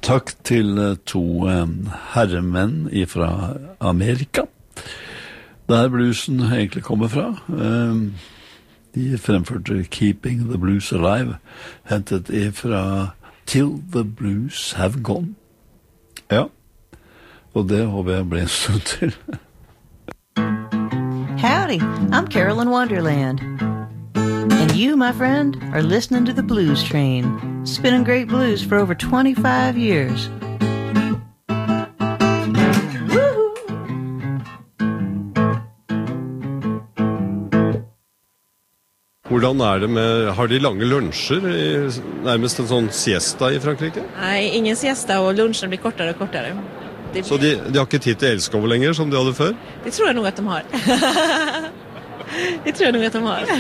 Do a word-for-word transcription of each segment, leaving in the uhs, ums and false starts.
takk til to um, herremenn fra Amerika, der bluesen egentlig kommer fra. Um, de fremførte Keeping the Blues Alive, hentet fra Till the Blues Have Gone. Ja, og det håper jeg blir en stund til. Howdy, I'm Carolyn Wonderland. And you, my friend, are listening to the Blues Train, spinning great blues for over twenty-five years. Hvordan er det med, har de lange lunsjer, nærmest en sånn siesta I Frankrike? Nej, ingen siesta och lunchen blir kortare och kortare. Det Så de, de har ikke tid til elskov lenger, som de hadde før? Det tror jag nog att de har. Det tror jag nog att de har.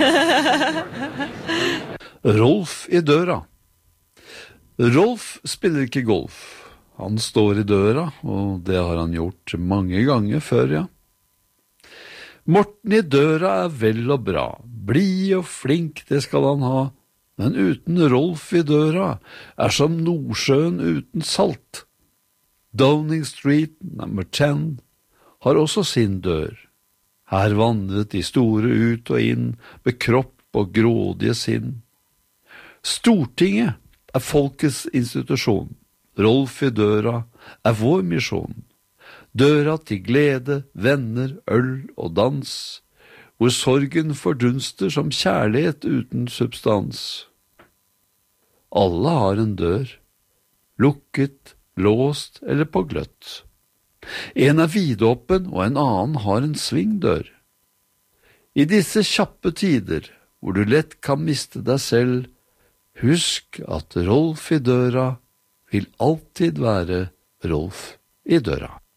Rolf I døra. Rolf spiller ikke golf. Han står I døra, og det har han gjort mange ganger før, ja. Morten I døra er vel og bra. Bli og flink, det skal han ha. Men uten Rolf I døra er som Nordsjøen uten salt. Downing Street number ten har også sin dør. Her vandret de store ut og inn med kropp og grådige sinn. Stortinget er folkets institusjon. Rolf I døra er vår misjon. Døra til glede, venner, øl og dans, hvor sorgen fordunster som kjærlighet uten substans. Alle har en dør, lukket, låst eller på gløtt. En er vidåpen, og en annen har en svingdør. I disse kjappe tider, hvor du lett kan miste deg selv, husk at Rolf I døra vil alltid være Rolf I døra.